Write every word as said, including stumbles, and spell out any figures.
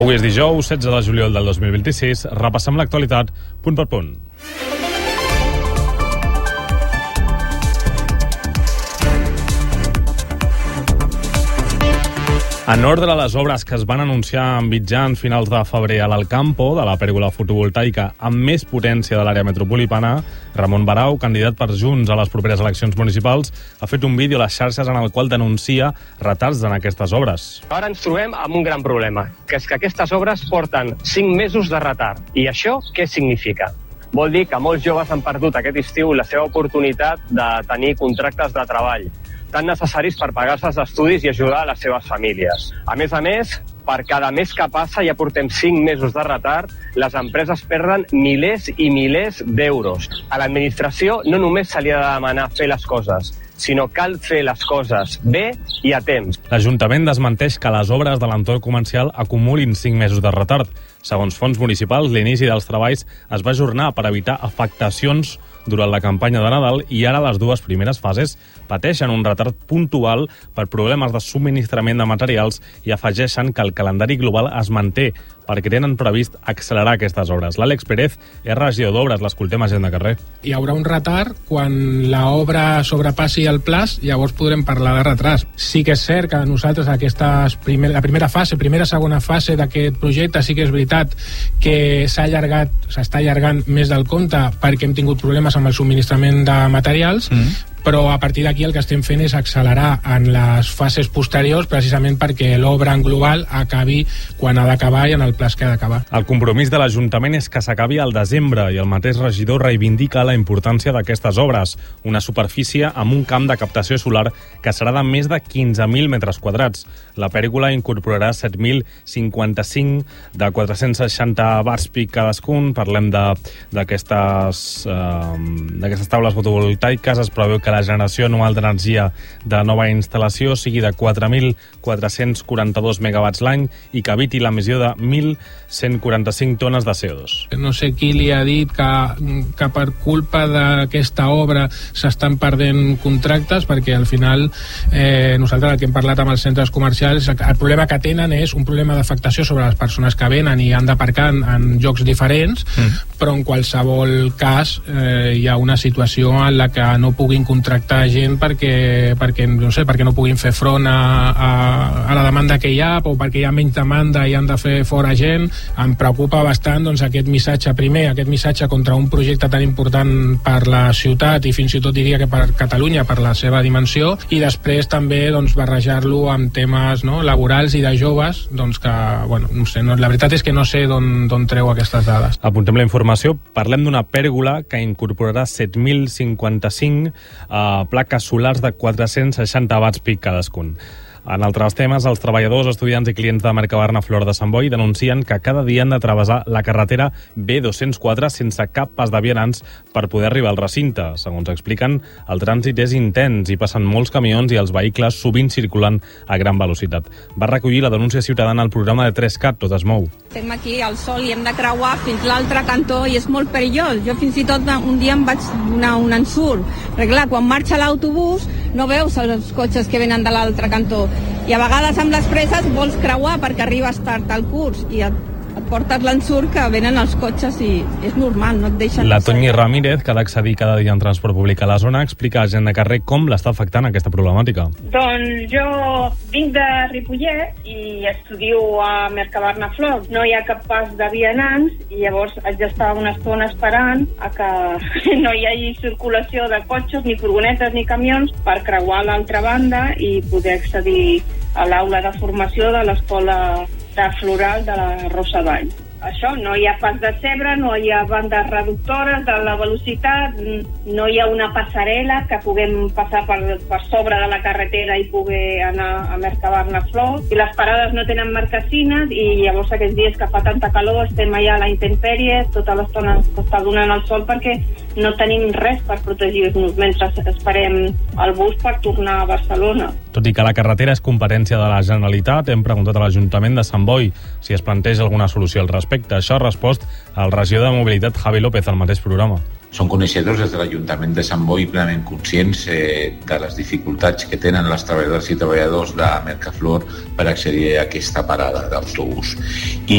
Avui és dijous, setze de juliol del dos mil vint-i-sis. Repassem l'actualitat punt per punt. En ordre a les obres que es van anunciar en mitjans finals de febrer a l'Alcampo, de la pèrgola fotovoltaica amb més potència de l'àrea metropolitana, Ramon Barau, candidat per Junts a les properes eleccions municipals, ha fet un vídeo a les xarxes en el qual denuncia retards en aquestes obres. Ara ens trobem amb un gran problema, que és que aquestes obres porten cinc mesos de retard. I això què significa? Vol dir que molts joves han perdut aquest estiu la seva oportunitat de tenir contractes de treball, tan necessaris per pagar-se els estudis i ajudar a les seves famílies. A més a més, per cada mes que passa, ja portem cinc mesos de retard, les empreses perden milers i milers d'euros. A l'administració no només se li ha de demanar fer les coses, sinó cal fer les coses bé i a temps. L'Ajuntament desmenteix que les obres de l'entorn comercial acumulin cinc mesos de retard. Segons fons municipals, l'inici dels treballs es va ajornar per evitar afectacions durant la campanya de Nadal i ara les dues primeres fases pateixen un retard puntual per problemes de subministrament de materials i afegeixen que el calendari global es manté perquè tenen previst accelerar aquestes obres. L'Àlex Pérez és regidor d'obres, l'escoltem a Gent de Carrer. Hi haurà un retard quan l'obra sobrepassi el plaç, llavors podrem parlar de retras. Sí que és cert que nosaltres aquestes primer, la primera fase, primera segona fase d'aquest projecte sí que és veritat que s'ha allargat, s'està allargant més del compte perquè hem tingut problemes amb el subministrament de materials, mm. però a partir d'aquí el que estem fent és accelerar en les fases posteriors precisament perquè l'obra en global acabi quan ha d'acabar i en el plaç que ha d'acabar. El compromís de l'Ajuntament és que s'acabi al desembre i el mateix regidor reivindica la importància d'aquestes obres, una superfície amb un camp de captació solar que serà de més de quinze mil metres quadrats. La pèrgola incorporarà set mil cinquanta-cinc de quatre-cents seixanta watts pic cadascun. Parlem d'aquestes eh, d'aquestes taules fotovoltaiques. Es preveu que la generació anual d'energia de nova instal·lació sigui de quatre mil quatre-cents quaranta-dos megawatts l'any i que eviti l'emissió de mil cent quaranta-cinc tones de C O dos. No sé qui li ha dit que, que per culpa d'aquesta obra s'estan perdent contractes, perquè al final eh, nosaltres el que hem parlat amb els centres comercials, el problema que tenen és un problema d'afectació sobre les persones que venen i han d'aparcar en, en llocs diferents, mm. però en qualsevol cas eh, hi ha una situació en la que no puguin contractar gent perquè, perquè, no sé, perquè no puguin fer front a, a, a la demanda que hi ha o perquè hi ha menys demanda i han de fer fora gent. Em preocupa bastant doncs, aquest missatge primer, aquest missatge contra un projecte tan important per la ciutat i fins i tot diria que per Catalunya, per la seva dimensió, i després també doncs, barrejar-lo amb temes no, laborals i de joves, doncs que, bueno, no sé, no, la veritat és que no sé d'on treu aquestes dades. Apuntem la informació, parlem d'una pèrgola que incorporarà set mil cinquanta-cinc Uh, plaques solars de quatre-cents seixanta watts pic cadascun. En altres temes, els treballadors, estudiants i clients de Mercabarna Flor de Sant Boi denuncien que cada dia han de travessar la carretera B dos-cents quatre sense cap pas de vianants per poder arribar al recinte. Segons expliquen, el trànsit és intens i passen molts camions i els vehicles sovint circulen a gran velocitat. Va recollir la denúncia ciutadana al programa de tres cat, Tot es mou. Estem aquí al sol i hem de creuar fins l'altre cantó i és molt perillós. Jo fins i tot un dia em vaig donar un ensurt. Perquè clar, quan marxa l'autobús no veus els cotxes que venen de l'altre cantó. I a vegades amb les presses vols creuar perquè arribes tard al curs i et, et portes l'ensurt que venen els cotxes i és normal, no et deixen... La Toñi Ramírez, que ha d'accedir cada dia en transport públic a la zona, explica a Gent de Carrer com l'està afectant aquesta problemàtica. Doncs jo vinc de Ripollet i estudio a Mercabarna Flor. No hi ha cap pas de vianants i llavors haig d'estar una estona esperant a que no hi hagi circulació de cotxes, ni furgonetes, ni camions per creuar a l'altra banda i poder accedir a l'aula de formació de l'Escola de Floral de la Rosa Vall. Això, no hi ha pas de zebra, no hi ha bandes reductores de la velocitat, no hi ha una passarel·la que puguem passar per, per sobre de la carretera i poder anar a Mercabarna Flor. I les parades no tenen marquesines i llavors aquests dies que fa tanta calor estem allà a la intempèrie, tota l'estona s'està donant el sol perquè no tenim res per protegir-nos mentre esperem el bus per tornar a Barcelona. Tot i que la carretera és competència de la Generalitat, hem preguntat a l'Ajuntament de Sant Boi si es planteja alguna solució al respecte. Això ha respost el regidor de Mobilitat, Javi López, al mateix programa. Són coneixedors des de l'Ajuntament de Sant Boi plenament conscients eh, de les dificultats que tenen les treballadors i treballadors de Mercaflor per accedir a aquesta parada d'autobús. I